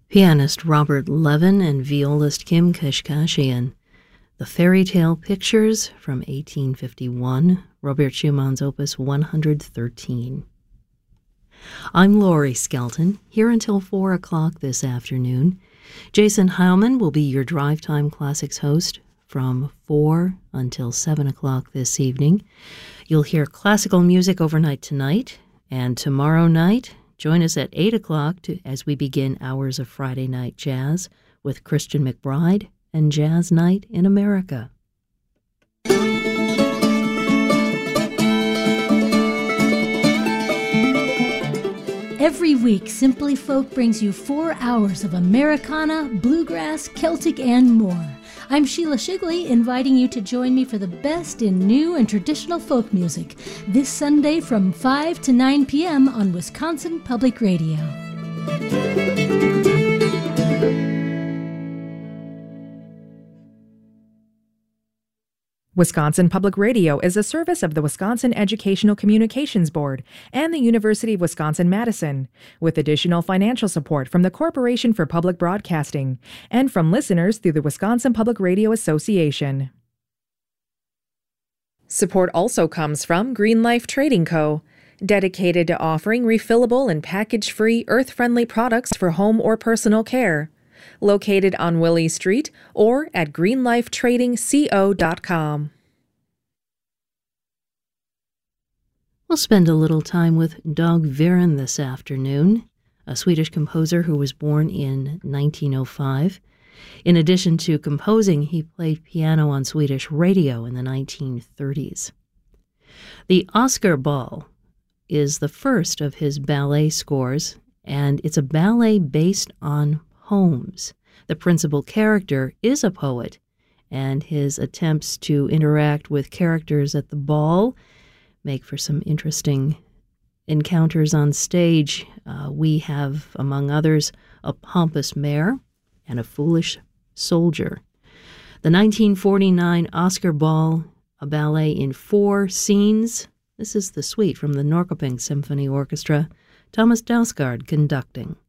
Pianist Robert Levin and violist Kim Kashkashian. The Fairy Tale Pictures from 1851, Robert Schumann's Opus 113. I'm Laurie Skelton, here until 4 o'clock this afternoon. Jason Heilman will be your Drive Time Classics host from 4 until 7 o'clock this evening. You'll hear classical music overnight tonight, and tomorrow night, join us at 8 o'clock as we begin hours of Friday Night Jazz with Christian McBride and Jazz Night in America. Every week, Simply Folk brings you 4 hours of Americana, bluegrass, Celtic, and more. I'm Sheila Shigley, inviting you to join me for the best in new and traditional folk music this Sunday from 5 to 9 p.m. on Wisconsin Public Radio. Wisconsin Public Radio is a service of the Wisconsin Educational Communications Board and the University of Wisconsin-Madison, with additional financial support from the Corporation for Public Broadcasting and from listeners through the Wisconsin Public Radio Association. Support also comes from Green Life Trading Co., dedicated to offering refillable and package-free, earth-friendly products for home or personal care. Located on Willie Street or at greenlifetradingco.com. We'll spend a little time with Dag Viren this afternoon, a Swedish composer who was born in 1905. In addition to composing, he played piano on Swedish radio in the 1930s. The Oscar Ball is the first of his ballet scores, and it's a ballet based on poems. The principal character is a poet, and his attempts to interact with characters at the ball make for some interesting encounters on stage. We have, among others, a pompous mayor and a foolish soldier. The 1949 Oscar Ball, a ballet in 4 scenes. This is the suite from the Norrköping Symphony Orchestra, Thomas Dausgaard conducting.